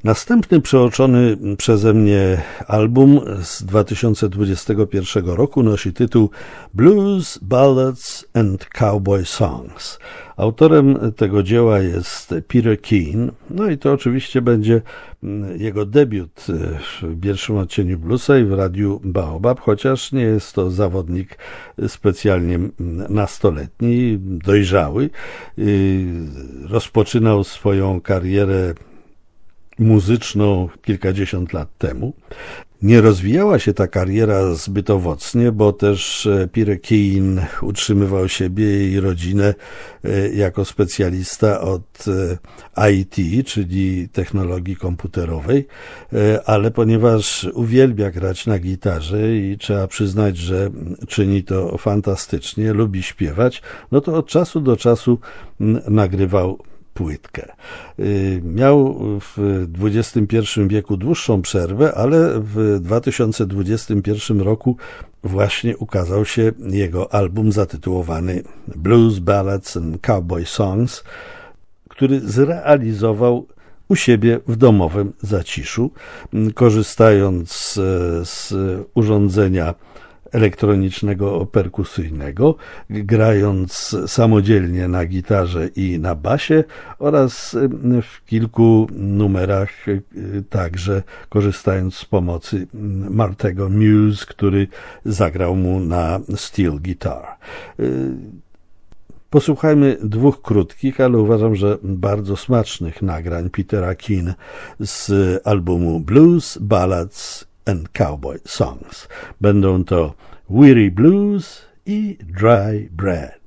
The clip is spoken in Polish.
Następny przeoczony przeze mnie album z 2021 roku nosi tytuł Blues, Ballads and Cowboy Songs. Autorem tego dzieła jest Peter Keane, no i to oczywiście będzie jego debiut w pierwszym odcieniu bluesa i w radiu Baobab, chociaż nie jest to zawodnik specjalnie nastoletni, dojrzały. Rozpoczynał swoją karierę muzyczną kilkadziesiąt lat temu. Nie rozwijała się ta kariera zbyt owocnie, bo też Peter Keane utrzymywał siebie i rodzinę jako specjalista od IT, czyli technologii komputerowej, ale ponieważ uwielbia grać na gitarze i trzeba przyznać, że czyni to fantastycznie, lubi śpiewać, no to od czasu do czasu nagrywał płytkę. Miał w XXI wieku dłuższą przerwę, ale w 2021 roku właśnie ukazał się jego album zatytułowany Blues, Ballads and Cowboy Songs, który zrealizował u siebie w domowym zaciszu, korzystając z urządzenia elektronicznego perkusyjnego, grając samodzielnie na gitarze i na basie oraz w kilku numerach także korzystając z pomocy Martego Muse, który zagrał mu na steel guitar. Posłuchajmy dwóch krótkich, ale uważam, że bardzo smacznych nagrań Petera Keane z albumu Blues, Ballads and Cowboy Songs. Będą to Weary Blues i Dry Bread.